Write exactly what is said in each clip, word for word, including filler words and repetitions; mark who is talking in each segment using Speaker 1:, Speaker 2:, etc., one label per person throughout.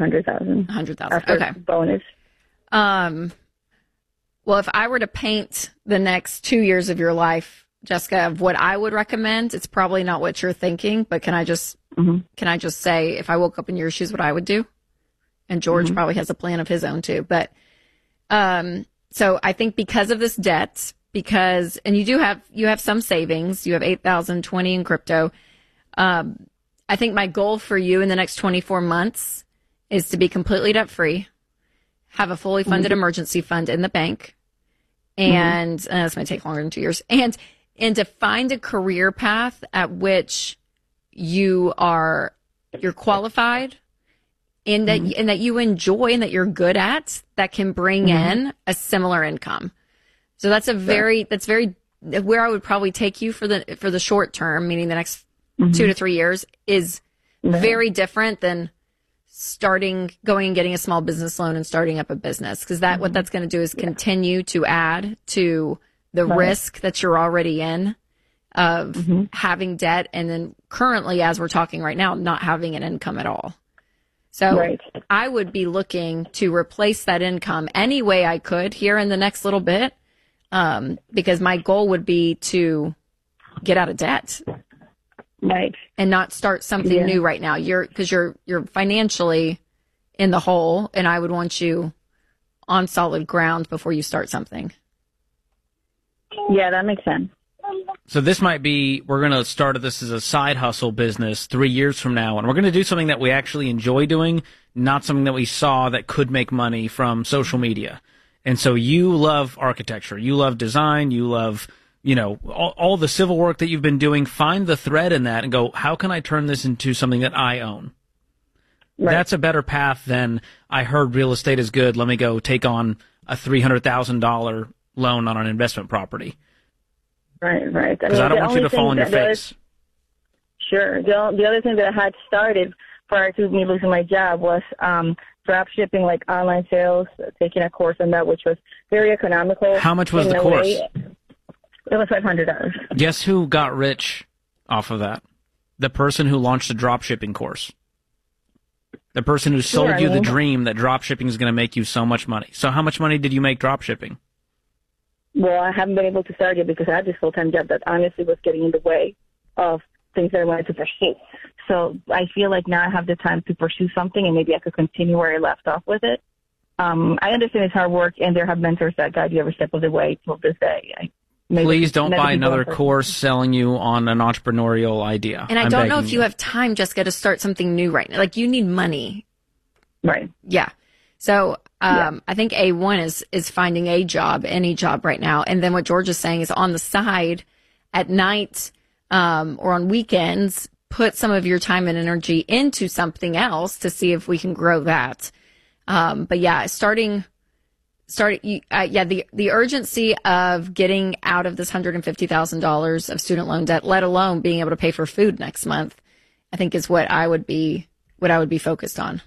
Speaker 1: hundred thousand.
Speaker 2: A hundred thousand.
Speaker 1: After
Speaker 2: Okay.
Speaker 1: bonus.
Speaker 2: Um, well, if I were to paint the next two years of your life, Jessica, of what I would recommend, it's probably not what you're thinking, but can I just,
Speaker 1: Mm-hmm.
Speaker 2: can I just say, if I woke up in your shoes, what I would do? And George
Speaker 1: Mm-hmm.
Speaker 2: probably has a plan of his own too. But, um, so I think because of this debt, because, and you do have, you have some savings, you have eight thousand twenty in crypto. Um, I think my goal for you in the next twenty-four months is to be completely debt free, have a fully funded
Speaker 1: Mm-hmm.
Speaker 2: emergency fund in the bank. And mm-hmm. uh, that's going to take longer than two years. And, and to find a career path at which you are, you're qualified and that, mm-hmm. and that you enjoy and that you're good at, that can bring mm-hmm. in a similar income. So that's a very, yeah. that's very, where I would probably take you for the, for the short term, meaning the next mm-hmm. two to three years, is yeah. very different than starting, going and getting a small business loan and starting up a business. Cause that, mm-hmm. what that's going to do is yeah. continue to add to the right. risk that you're already in of mm-hmm. having debt. And then currently, as we're talking right now, not having an income at all. So right. I would be looking to replace that income any way I could here in the next little bit. Um, because my goal would be to get out of debt.
Speaker 1: Right.
Speaker 2: And not start something yeah. new right now. You're, cause you're, you're financially in the hole, and I would want you on solid ground before you start something.
Speaker 1: Yeah, that makes sense.
Speaker 3: So this might be, we're going to start this as a side hustle business three years from now, and we're going to do something that we actually enjoy doing, not something that we saw that could make money from social media. And so you love architecture, you love design, you love, you know, all, all the civil work that you've been doing. Find the thread in that and go, how can I turn this into something that I own? Right. That's a better path than, I heard real estate is good, let me go take on a three hundred thousand dollars loan on an investment property.
Speaker 1: Right, right.
Speaker 3: Because I, mean, I don't want you to fall on your face.
Speaker 1: Sure. The, the other thing that I had started prior to me losing my job was um, drop shipping, like online sales, taking a course on that, which was very economical.
Speaker 3: How much was the course?
Speaker 1: Way. It was five hundred dollars.
Speaker 3: Guess who got rich off of that? The person who launched a drop shipping course. The person who sold
Speaker 1: sure,
Speaker 3: you
Speaker 1: I mean,
Speaker 3: the dream that drop shipping is going to make you so much money. So how much money did you make drop shipping?
Speaker 1: Well, I haven't been able to start it because I had this full-time job that honestly was getting in the way of things that I wanted to pursue. So I feel like now I have the time to pursue something, and maybe I could continue where I left off with it. Um, I understand it's hard work, and there have mentors that guide you every step of the way till this day. I,
Speaker 3: Please don't buy another course selling you on an entrepreneurial idea.
Speaker 2: And I
Speaker 3: I'm
Speaker 2: don't know if you
Speaker 3: you
Speaker 2: have time, Jessica, to start something new right now. Like, you need money.
Speaker 1: Right.
Speaker 2: Yeah. So um,
Speaker 1: yeah.
Speaker 2: I think A one is is finding a job, any job right now. And then what George is saying is on the side at night um, or on weekends, put some of your time and energy into something else to see if we can grow that. Um, but yeah, starting, starting, uh, yeah, the, the urgency of getting out of this one hundred fifty thousand dollars of student loan debt, let alone being able to pay for food next month, I think is what I would be, what I would be focused on.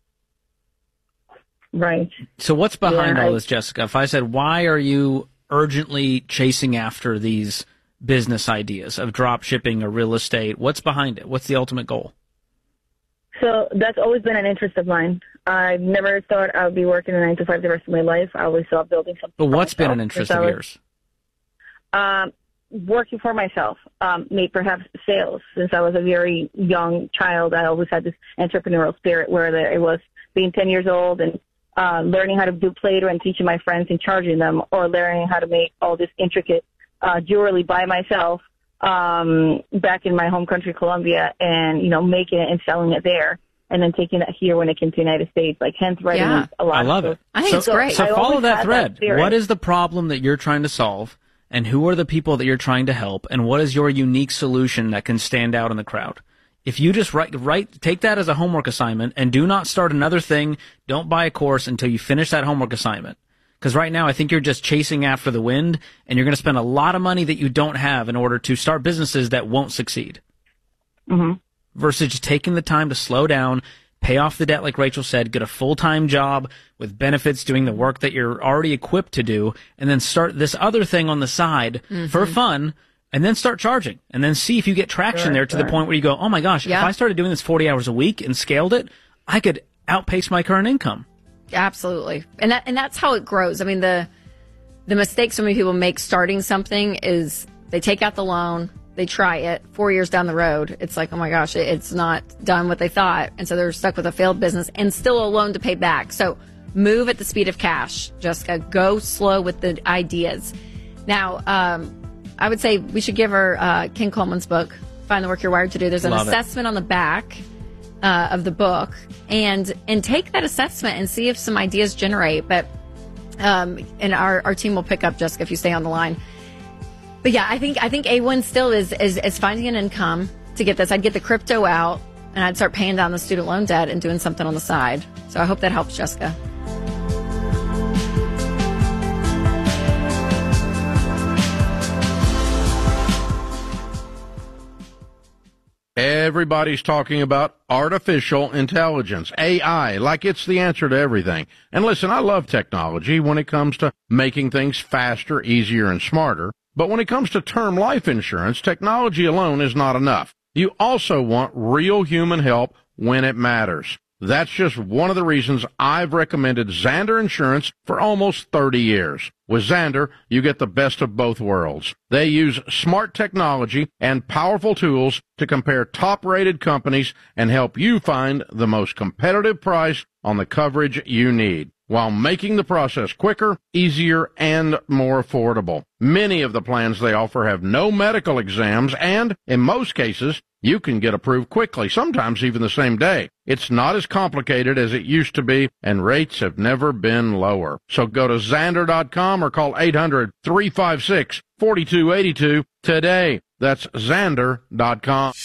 Speaker 1: Right.
Speaker 3: So what's behind
Speaker 1: yeah,
Speaker 3: all
Speaker 1: I,
Speaker 3: this, Jessica? If I said, why are you urgently chasing after these business ideas of drop shipping or real estate? What's behind it? What's the ultimate goal?
Speaker 1: So that's always been an interest of mine. I never thought I would be working a nine to five the rest of my life. I always thought building something.
Speaker 3: But what's been an interest of yours?
Speaker 1: Um, working for myself, um, maybe perhaps sales. Since I was a very young child, I always had this entrepreneurial spirit where there, it was being ten years old and uh, learning how to do Play-Doh and teaching my friends and charging them, or learning how to make all this intricate uh, jewelry by myself um, back in my home country, Colombia, and, you know, making it and selling it there. And then taking it here when it came to the United States, like hence writing
Speaker 2: yeah.
Speaker 1: a lot.
Speaker 3: I love
Speaker 1: of
Speaker 3: it.
Speaker 2: I think
Speaker 3: so,
Speaker 2: it's great.
Speaker 3: So
Speaker 1: I
Speaker 3: follow that thread.
Speaker 1: That
Speaker 3: what is the problem that you're trying to solve, and who are the people that you're trying to help, and what is your unique solution that can stand out in the crowd? If you just write, write, take that as a homework assignment and do not start another thing, don't buy a course until you finish that homework assignment. Because right now I think you're just chasing after the wind, and you're going to spend a lot of money that you don't have in order to start businesses that won't succeed.
Speaker 1: Mm-hmm.
Speaker 3: Versus just taking the time to slow down, pay off the debt like Rachel said, get a full-time job with benefits doing the work that you're already equipped to do, and then start this other thing on the side mm-hmm. for fun, and then start charging, and then see if you get traction
Speaker 1: sure,
Speaker 3: there to
Speaker 1: sure.
Speaker 3: the point where you go, oh my gosh,
Speaker 2: yeah.
Speaker 3: if I started doing this forty hours a week and scaled it, I could outpace my current income.
Speaker 2: Absolutely. And that, and that's how it grows. I mean, the the mistake so many people make starting something is they take out the loan, they try it, four years down the road, it's like, oh my gosh, it, it's not done what they thought. And so they're stuck with a failed business and still a loan to pay back. So move at the speed of cash, Jessica. Go slow with the ideas. Now, um, I would say we should give her uh, Ken Coleman's book, Find the Work You're Wired to Do. There's an
Speaker 3: Love
Speaker 2: assessment
Speaker 3: it.
Speaker 2: on the back uh, of the book, and and take that assessment and see if some ideas generate. But um, and our, our team will pick up, Jessica, if you stay on the line. But yeah, I think I think A one still is, is is finding an income to get this. I'd get the crypto out, and I'd start paying down the student loan debt and doing something on the side. So I hope that helps, Jessica.
Speaker 4: Everybody's talking about artificial intelligence, A I, like it's the answer to everything. And listen, I love technology when it comes to making things faster, easier, and smarter. But when it comes to term life insurance, technology alone is not enough. You also want real human help when it matters. That's just one of the reasons I've recommended Zander Insurance for almost thirty years. With Zander, you get the best of both worlds. They use smart technology and powerful tools to compare top-rated companies and help you find the most competitive price on the coverage you need, while making the process quicker, easier, and more affordable. Many of the plans they offer have no medical exams, and in most cases, you can get approved quickly, sometimes even the same day. It's not as complicated as it used to be, and rates have never been lower. So go to Zander dot com or call eight hundred, three five six, four two eight two today. That's Zander dot com.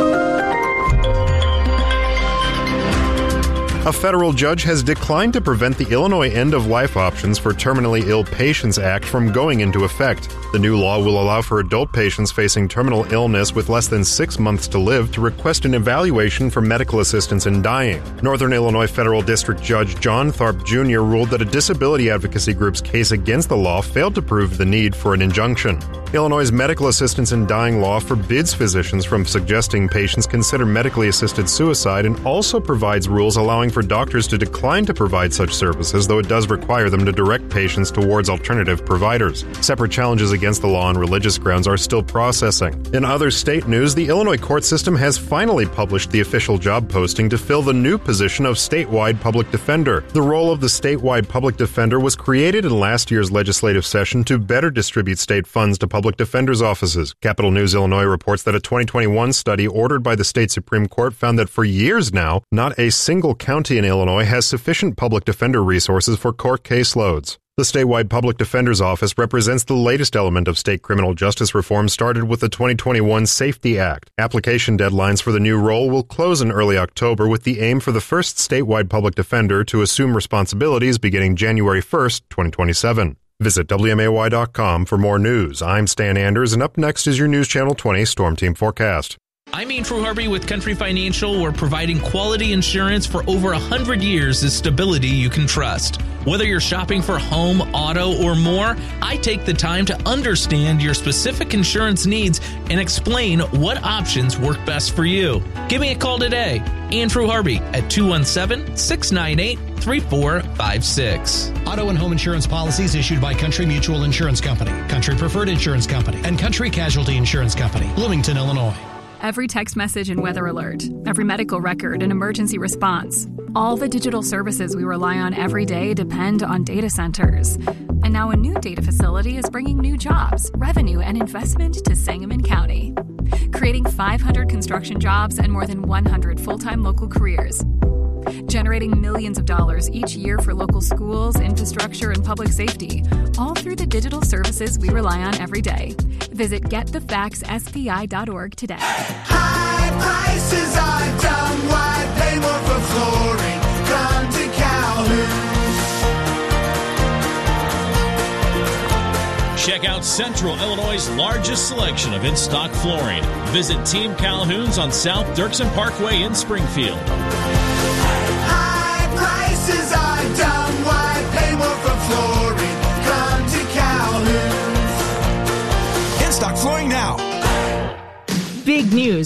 Speaker 5: A federal judge has declined to prevent the Illinois End-of-Life Options for Terminally Ill Patients Act from going into effect. The new law will allow for adult patients facing terminal illness with less than six months to live to request an evaluation for medical assistance in dying. Northern Illinois Federal District Judge John Tharp Junior ruled that a disability advocacy group's case against the law failed to prove the need for an injunction. Illinois' medical assistance in dying law forbids physicians from suggesting patients consider medically assisted suicide and also provides rules allowing for doctors to decline to provide such services, though it does require them to direct patients towards alternative providers. Separate challenges against the law on religious grounds are still processing. In other state news, the Illinois court system has finally published the official job posting to fill the new position of statewide public defender. The role of the statewide public defender was created in last year's legislative session to better distribute state funds to public defenders' offices. Capital News Illinois reports that a twenty twenty-one study ordered by the state Supreme Court found that for years now, not a single county in Illinois has sufficient public defender resources for court caseloads. The statewide public defender's office represents the latest element of state criminal justice reform started with the twenty twenty-one SAFETY Act. Application deadlines for the new role will close in early October with the aim for the first statewide public defender to assume responsibilities beginning January first, twenty twenty-seven. Visit W M A Y dot com for more news. I'm Stan Anders, and up next is your News Channel twenty Storm Team Forecast.
Speaker 6: I'm Andrew Harvey with Country Financial, where providing quality insurance for over one hundred years is stability you can trust. Whether you're shopping for home, auto, or more, I take the time to understand your specific insurance needs and explain what options work best for you. Give me a call today. Andrew Harvey at two one seven, six nine eight, three four five six.
Speaker 7: Auto and home insurance policies issued by Country Mutual Insurance Company, Country Preferred Insurance Company, and Country Casualty Insurance Company, Bloomington, Illinois.
Speaker 8: Every text message and weather alert, every medical record and emergency response. All the digital services we rely on every day depend on data centers. And now a new data facility is bringing new jobs, revenue, and investment to Sangamon County, creating five hundred construction jobs and more than one hundred full-time local careers, generating millions of dollars each year for local schools, infrastructure, and public safety, all through the digital services we rely on every day. Visit get the facts S P I dot org today.
Speaker 9: High prices are dumb. Why pay more for flooring? Come to Calhoun.
Speaker 10: Check out Central Illinois' largest selection of in-stock flooring. Visit Team Calhoun's on South Dirksen Parkway in Springfield.
Speaker 9: High prices are dumb. Why pay more for flooring? Come to Calhoun.
Speaker 11: In-stock flooring now.
Speaker 12: Big news.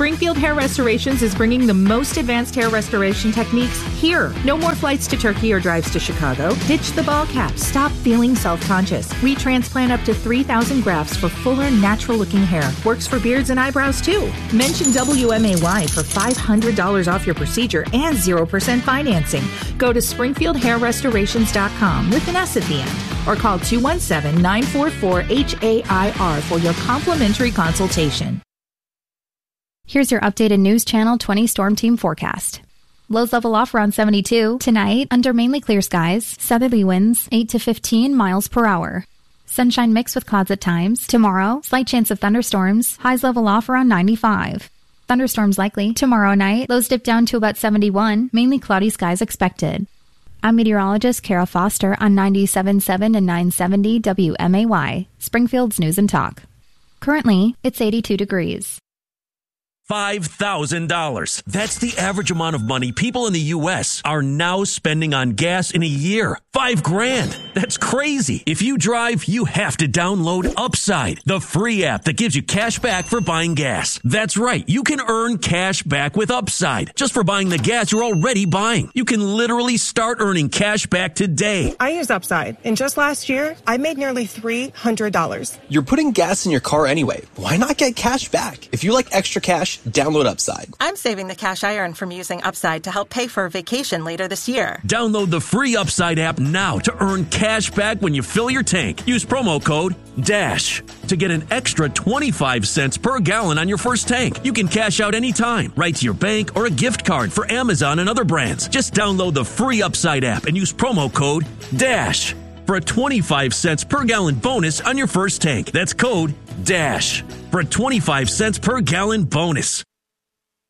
Speaker 11: Springfield Hair Restorations is bringing the most advanced hair restoration techniques here. No more flights to Turkey or drives to Chicago. Ditch the ball cap. Stop feeling self-conscious. We transplant up to three thousand grafts for fuller, natural-looking hair. Works for beards and eyebrows, too. Mention W M A Y for five hundred dollars off your procedure and zero percent financing. Go to springfield hair restorations dot com with an S at the end, or call two one seven, nine four four, H A I R for your complimentary consultation.
Speaker 12: Here's your updated News Channel twenty Storm Team forecast. Lows level off around seventy-two. Tonight, under mainly clear skies, southerly winds eight to fifteen miles per hour. Sunshine mixed with clouds at times. Tomorrow, slight chance of thunderstorms. Highs level off around ninety-five. Thunderstorms likely. Tomorrow night, lows dip down to about seventy-one. Mainly cloudy skies expected. I'm meteorologist Kara Foster on ninety-seven point seven and nine seventy W M A Y, Springfield's News and Talk. Currently, it's eighty-two degrees.
Speaker 13: five thousand dollars. That's the average amount of money people in the U S are now spending on gas in a year. Five grand. That's crazy. If you drive, you have to download Upside, the free app that gives you cash back for buying gas. That's right. You can earn cash back with Upside just for buying the gas you're already buying. You can literally start earning cash back today.
Speaker 14: I use Upside, and just last year, I made nearly three hundred dollars.
Speaker 15: You're putting gas in your car anyway. Why not get cash back? If you like extra cash, download Upside.
Speaker 16: I'm saving the cash I earn from using Upside to help pay for a vacation later this year.
Speaker 13: Download the free Upside app now to earn cash back when you fill your tank. Use promo code DASH to get an extra twenty-five cents per gallon on your first tank. You can cash out anytime, right to your bank or a gift card for Amazon and other brands. Just download the free Upside app and use promo code DASH for a twenty-five cents per gallon bonus on your first tank. That's code DASH for a twenty-five cents per gallon bonus.